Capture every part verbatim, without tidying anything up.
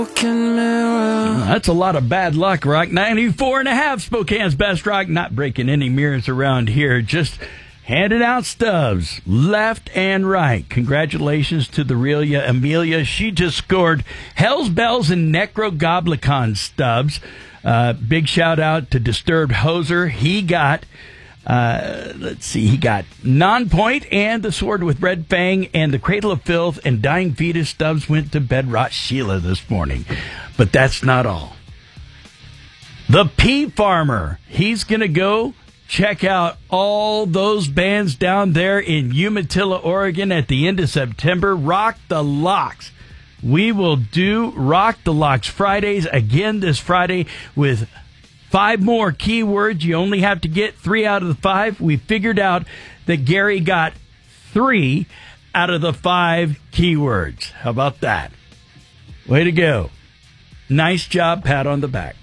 That's a lot of bad luck, Rock. ninety-four and a half, Spokane's best rock. Not breaking any mirrors around here. Just handing out stubs left and right. Congratulations to the Relia Amelia. She just scored Hell's Bells and Necrogoblicon stubs. Uh, big shout out to Disturbed Hoser. He got... Uh, let's see, he got Non-Point and the Sword with Red Fang, and the Cradle of Filth and Dying Fetus stubs went to Bedrot Sheila this morning. But that's not all. The Pea Farmer, he's going to go check out all those bands down there in Umatilla, Oregon at the end of September. Rock the Locks. We will do Rock the Locks Fridays again this Friday with five more keywords. You only have to get three out of the five. We figured out that Gary got three out of the five keywords. How about that? Way to go. Nice job. Pat on the back.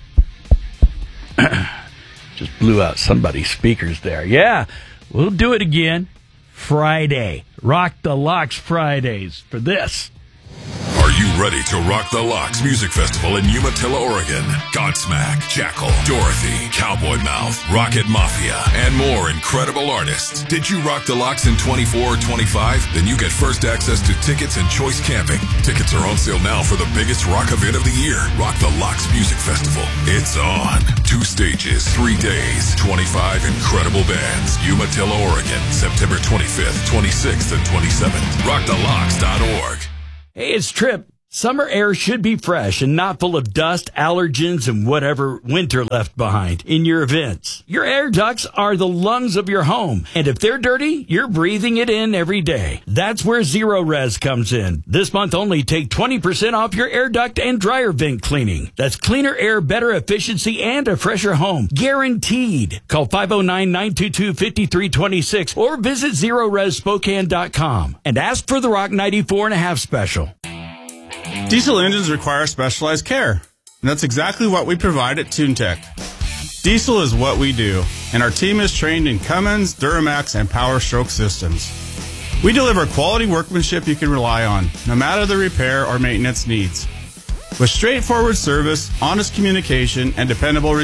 Just blew out somebody's speakers there. Yeah, we'll do it again Friday. Rock the Locks Fridays for this. Are you ready to rock the Locks Music Festival in Umatilla, Oregon? Godsmack, Jackal, Dorothy, Cowboy Mouth, Rocket Mafia, and more incredible artists. Did you rock the Locks in twenty-four or twenty-five? Then you get first access to tickets and choice camping. Tickets are on sale now for the biggest rock event of the year, Rock the Locks Music Festival. It's on. Two stages, three days, twenty-five incredible bands. Umatilla, Oregon, September twenty-fifth, twenty-sixth, and twenty-seventh. rock the locks dot org. Hey, it's Trip. Summer air should be fresh and not full of dust, allergens, and whatever winter left behind in your events. Your air ducts are the lungs of your home, and if they're dirty, you're breathing it in every day. That's where Zero Res comes in. This month only, take twenty percent off your air duct and dryer vent cleaning. That's cleaner air, better efficiency, and a fresher home. Guaranteed. Call five oh nine, nine two two, five three two six or visit zero res spokane dot com and ask for the Rock ninety-four and a half special. Diesel engines require specialized care, and that's exactly what we provide at TuneTech. Diesel is what we do, and our team is trained in Cummins, Duramax, and Power Stroke systems. We deliver quality workmanship you can rely on, no matter the repair or maintenance needs. With straightforward service, honest communication, and dependable